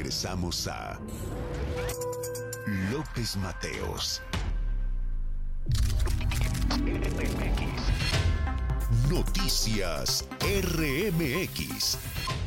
Regresamos a López Mateos. Noticias RMX.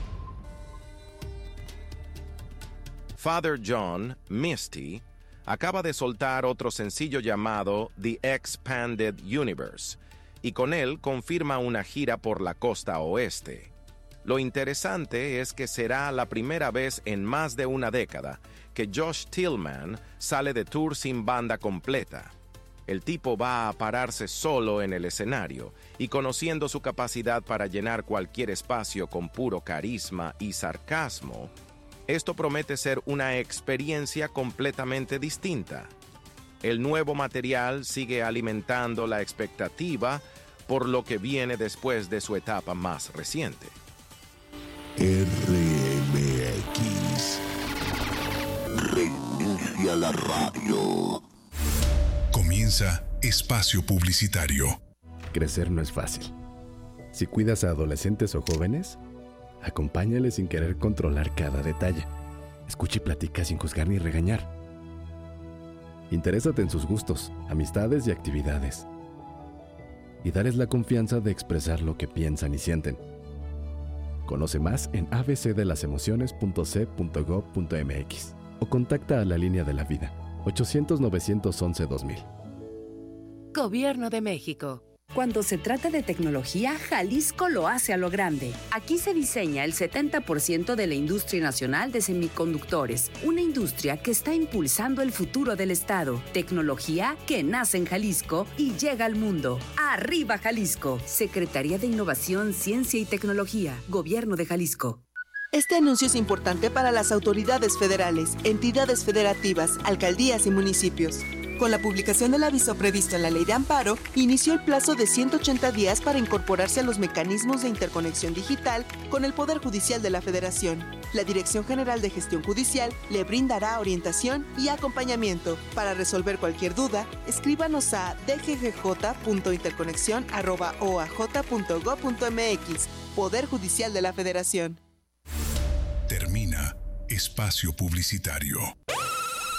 Father John Misty acaba de soltar otro sencillo llamado The Expanded Universe, y con él confirma una gira por la costa oeste. Lo interesante es que será la primera vez en más de una década que Josh Tillman sale de tour sin banda completa. El tipo va a pararse solo en el escenario y conociendo su capacidad para llenar cualquier espacio con puro carisma y sarcasmo, esto promete ser una experiencia completamente distinta. El nuevo material sigue alimentando la expectativa por lo que viene después de su etapa más reciente. RMX. Reinicia la radio. Comienza Espacio Publicitario. Crecer no es fácil. Si cuidas a adolescentes o jóvenes, acompáñales sin querer controlar cada detalle. Escucha y platica sin juzgar ni regañar. Interésate en sus gustos, amistades y actividades. Y darles la confianza de expresar lo que piensan y sienten. Conoce más en abcdelasemociones.c.gov.mx o contacta a la Línea de la Vida, 800-911-2000. Gobierno de México. Cuando se trata de tecnología, Jalisco lo hace a lo grande. Aquí se diseña el 70% de la industria nacional de semiconductores, una industria que está impulsando el futuro del estado. Tecnología que nace en Jalisco y llega al mundo. ¡Arriba Jalisco! Secretaría de Innovación, Ciencia y Tecnología, Gobierno de Jalisco. Este anuncio es importante para las autoridades federales, entidades federativas, alcaldías y municipios. Con la publicación del aviso previsto en la Ley de Amparo, inició el plazo de 180 días para incorporarse a los mecanismos de interconexión digital con el Poder Judicial de la Federación. La Dirección General de Gestión Judicial le brindará orientación y acompañamiento. Para resolver cualquier duda, escríbanos a dggj.interconexión@oaj.gov.mx. Poder Judicial de la Federación. Termina Espacio Publicitario.